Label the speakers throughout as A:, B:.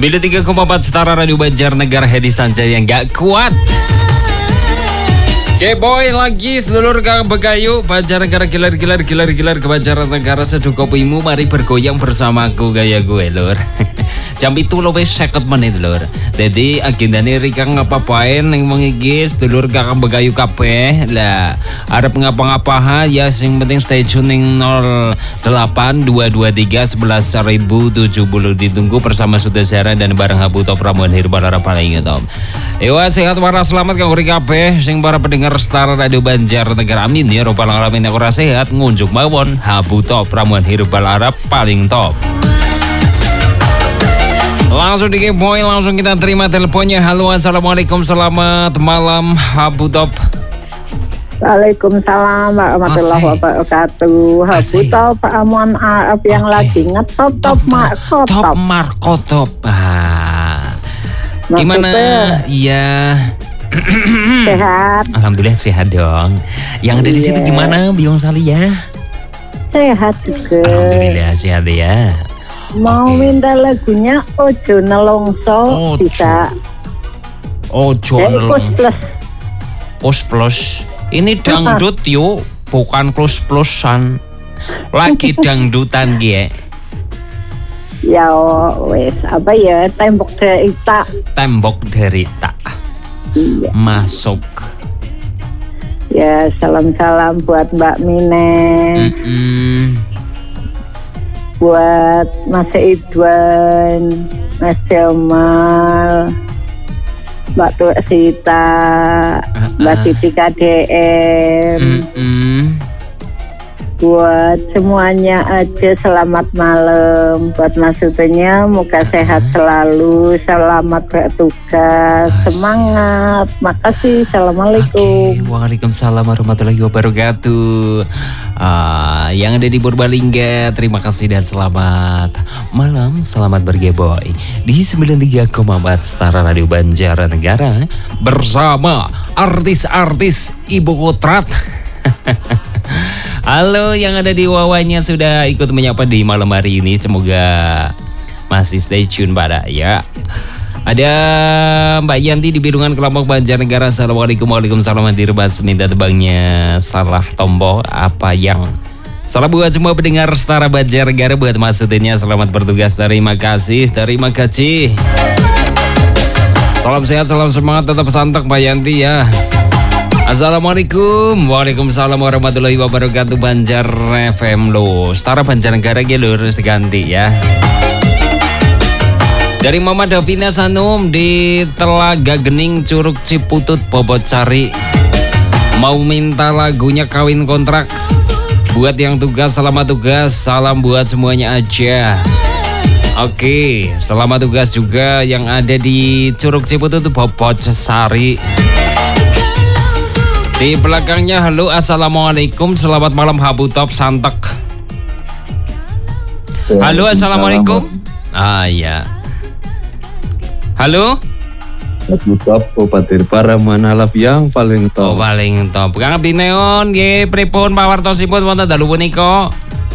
A: 93,4 Setara Radio Banjarnegara, Hedi Sanjay yang gak kuat. Boy lagi sedulur kang begayu Banjarnegara gilar ke Banjarnegara seduh kopimu, mari bergoyang bersamaku gaya gue lur. Jam itu lo wis 50 menit lur. Jadi agendane rikang ngapa-pain yang mengigis sedulur kang begayu kabeh lah. Arep ngapa-ngapa ya sing penting stay tune ning 08-223-11.070 ditunggu bersama Sudesera dan bareng Habu Top Ramuan Herbal Arab paling top. Ewa sehat waras selamat kang uri kabeh sing para pendengar Setara Radio Banjarnegara, amin ya robbal alamin. Yang ora sehat ngunjuk mawon Habu Top Ramuan Herbal Arab paling top. Langsung di Boy, langsung kita terima teleponnya. Halo, assalamualaikum, selamat malam Habu Top.
B: Waalaikumsalam warahmatullahi wabarakatuh. Habu Top Ramuan Arab yang lagi ngetop top
A: Markotop. Gimana? Iya.
B: Sehat.
A: Alhamdulillah sehat dong. Yang ada di situ gimana, Biong Sali ya?
B: Sehat juga.
A: Alhamdulillah sehat ya.
B: Mau minta lagunya Ojo Nelongso bisa.
A: Ojo Nelongso. Plus. Ini dangdut yuk, bukan plus-plusan. Lagi dangdutan gie.
B: Ya wes apa ya, tembok derita. Iya. Masuk. Ya salam-salam buat Mbak Mine, buat Mas Idwan, Mas Jamal, Mbak Tua Sita, Mbak Siti KDM. Buat semuanya aja selamat malam. Buat maksudnya moga sehat selalu, selamat bertugas, semangat. Makasih, assalamualaikum.
A: Waalaikumsalam warahmatullahi wabarakatuh. Yang ada di Purbalingga, terima kasih dan selamat malam, selamat bergeboy di 93,4 Setara Radio Banjarnegara bersama artis-artis Ibu Kotrat. Halo yang ada di Wawanya sudah ikut menyapa di malam hari ini. Semoga masih stay tune pada ya. Ada Mbak Yanti di Bidungan Kelampok Banjarnegara. Assalamualaikum, waalaikumsalam. Dirbas minta tebangnya salah tombol apa yang salah buat semua pendengar Setara Banjarnegara. Buat maksudnya selamat bertugas. Terima kasih. Salam sehat, salam semangat, tetap santak Mbak Yanti ya. Assalamualaikum. Waalaikumsalam warahmatullahi wabarakatuh. Banjar FM lo Setara Banjarnegara gitu harus diganti ya. Dari Mama Davina Sanum di Telaga Gening Curug Ciputut Bobot Sari, mau minta lagunya Kawin Kontrak. Buat yang tugas selamat tugas, salam buat semuanya aja. Oke, selamat tugas juga yang ada di Curug Ciputut Bobot Sari. Di belakangnya halo, assalamualaikum, selamat malam Habu Top Santek. Halo, assalamualaikum. Ya. Halo.
C: Habu Top Bupati Paraman Alap yang paling top.
A: Paling top. Kang Bineon nggih pripun pawartosipun wonten dalu punika?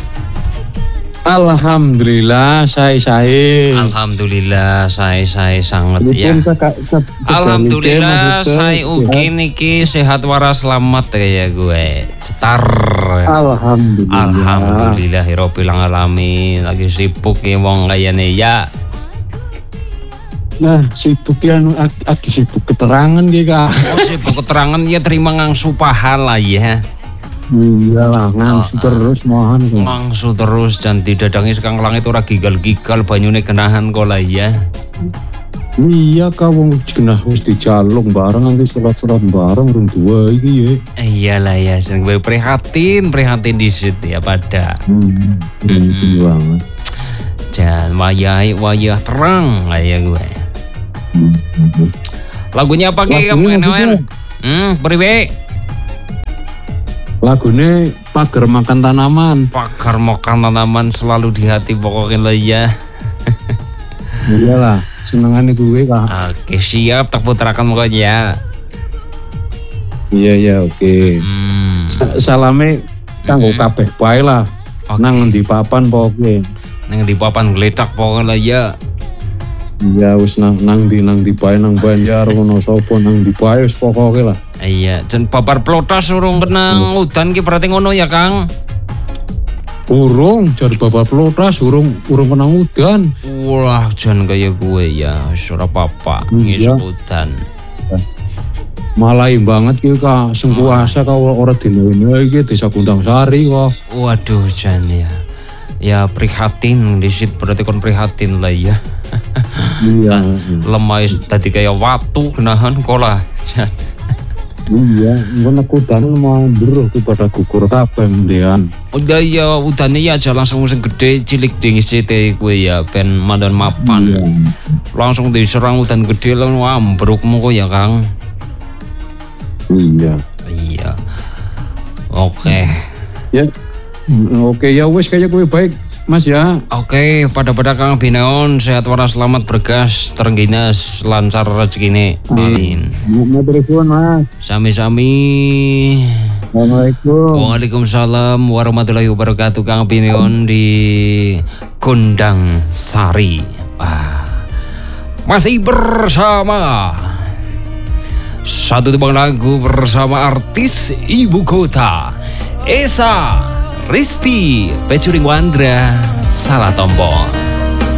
C: Alhamdulillah saya.
A: Alhamdulillah saya sangat ya. Alhamdulillah saya ugi niki sehat waras selamat kayak gue. Cetar. Alhamdulillah hirobbil alamin. Lagi sibuk ya wong kayane ya.
C: Nah, sibuk ya sibuk keterangan dia Kak.
A: Sibuk keterangan ya, terima ngangsu pahala lah ya.
C: Iyalah, ngangsu terus mohon.
A: Ngangsu terus dan didadangi sekang langit ora gigal-gigal banyune kenahan kok lah ya.
C: Iya Kak, wong genah wis dijalung bareng nanti surat-surat bareng rung dua iki ya.
A: Iyalah ya, sing prihatin disit ya pada.
C: Banget.
A: Jan wayah terang kayak gue. Lagunya apa kayak kamu Noel? Priwe?
C: Lagunya Pagar Makan Tanaman.
A: Pagar Makan Tanaman selalu di hati pokoknya lah ya.
C: Iyalah, senengannya gue Kak.
A: Oke, siap tak putrakan pokoknya.
C: Iya oke. Salame kanggo kabeh bae lah. Nang di papan pokoknya.
A: Nang di papan geletak pokoknya lah ya.
C: Ya wis nang di bae nang Banjar ngono sapa nang di bae wis pokoke lah.
A: Iya, jan babar plotas urung kena udan ki berarti ngono ya, Kang.
C: Urung jar babar plotas urung kena udan.
A: Wah, jan kaya gue ya, ora apa-apa ngisuk udan.
C: Malah banget ki Kak, sengkuasa kau ora dino iki Desa Gundang Sari kok.
A: Waduh, jan ya. Ya prihatin disit berarti kon prihatin lah ya.
C: Iya.
A: Lemah tadi kayak watu kenahan kolah. Jan.
C: Iya, ngono udan mau beruh pada gugur kabeh ndean.
A: Udah ya udannya ya aja langsung sing gede cilik dingis CT gue ya ben mandan mapan.
C: Iya.
A: Langsung diserang udan gede lah ambruk kok ya, Kang.
C: Iya.
A: Iya. Oke.
C: Ya. Oke ya wis kayak gue baik Mas ya.
A: Oke, pada Kang Bineon sehat waras selamat bergas terengginas lancar rezekine. Amin.
C: Matur suwun Mas.
A: Sami-sami.
C: Assalamualaikum.
A: Waalaikumsalam warahmatullahi wabarakatuh Kang Bineon di Gundang Sari. Masih bersama satu tebang lagu bersama artis ibu kota Esa Risti featuring Wandra Salah Tombol.